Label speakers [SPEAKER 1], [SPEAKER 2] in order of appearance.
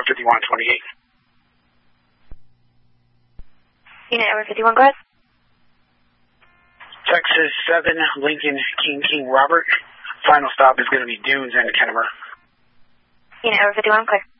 [SPEAKER 1] 5128.
[SPEAKER 2] Unit number 51, go ahead.
[SPEAKER 1] Texas 7, Lincoln, King, Robert. Final stop is going to be Dunes and Kennemer.
[SPEAKER 2] Unit number 51, clear.